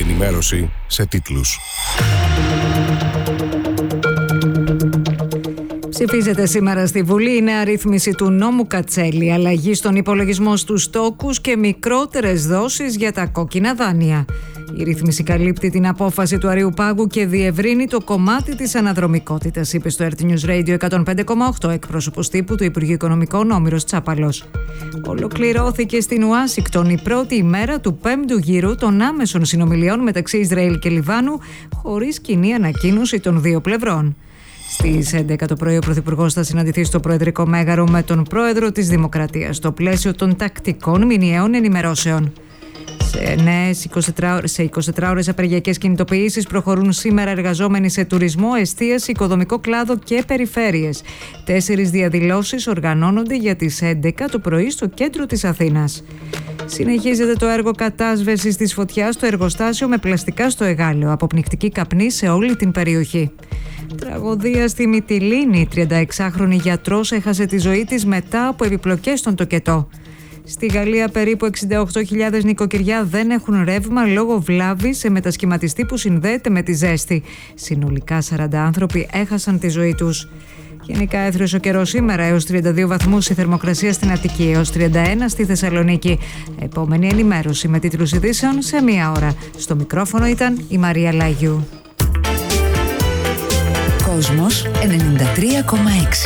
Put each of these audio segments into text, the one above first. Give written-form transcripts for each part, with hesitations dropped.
ενημέρωση σε τίτλους. Ψηφίζεται σήμερα στη Βουλή η νέα ρύθμιση του νόμου Κατσέλη, αλλαγή στον υπολογισμό στους τόκους και μικρότερες δόσεις για τα κόκκινα δάνεια. Η ρύθμιση καλύπτει την απόφαση του Αριουπάγου και διευρύνει το κομμάτι της αναδρομικότητας, είπε στο RT News Radio 105,8 εκπρόσωπος τύπου του Υπουργείου Οικονομικών Όμηρος Τσάπαλος. Ολοκληρώθηκε στην Ουάσιγκτον η πρώτη ημέρα του 5ου γύρου των άμεσων συνομιλιών μεταξύ Ισραήλ και Λιβάνου, χωρίς κοινή ανακοίνωση των δύο πλευρών. Στις 11 το πρωί ο Πρωθυπουργός θα συναντηθεί στο Προεδρικό Μέγαρο με τον Πρόεδρο της Δημοκρατίας στο πλαίσιο των τακτικών μηνιαίων ενημερώσεων. Σε 24 ώρες απεργιακές κινητοποιήσεις προχωρούν σήμερα εργαζόμενοι σε τουρισμό, εστίαση, οικοδομικό κλάδο και περιφέρειες. 4 διαδηλώσεις οργανώνονται για τις 11 το πρωί στο κέντρο της Αθήνας. Συνεχίζεται το έργο κατάσβεσης της φωτιάς στο εργοστάσιο με πλαστικά στο Εγάλεο, αποπνικτική καπνή σε όλη την περιοχή. Τραγωδία στη Μυτιλήνη, 36χρονη γιατρός έχασε τη ζωή της μετά από επιπλοκές στον τοκετό. Στη Γαλλία περίπου 68.000 νοικοκυριά δεν έχουν ρεύμα λόγω βλάβης σε μετασχηματιστή που συνδέεται με τη ζέστη. Συνολικά 40 άνθρωποι έχασαν τη ζωή τους. Γενικά έθριος ο καιρός σήμερα, έως 32 βαθμούς η θερμοκρασία στην Αττική, έως 31 στη Θεσσαλονίκη. Επόμενη ενημέρωση με τίτλους ειδήσεων σε μία ώρα. Στο μικρόφωνο ήταν η Μαρία Λάγιου. Κόσμος 93,6.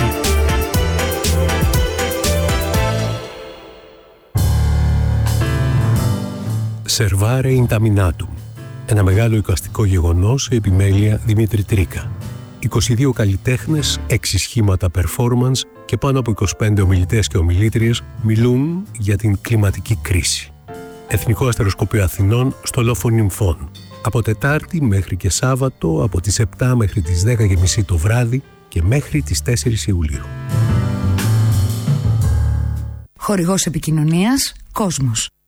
Servare Intaminatum. Ένα μεγάλο εικαστικό γεγονός σε επιμέλεια Δημήτρη Τρίκα. 22 καλλιτέχνες, 6 σχήματα performance και πάνω από 25 ομιλητές και ομιλήτριες μιλούν για την κλιματική κρίση. Εθνικό Αστεροσκοπείο Αθηνών στο Λόφο Νυμφών. Από Τετάρτη μέχρι και Σάββατο, από τις 7 μέχρι τις 10:30 το βράδυ και μέχρι τις 4 Ιουλίου. Χορηγός επικοινωνίας Κόσμος.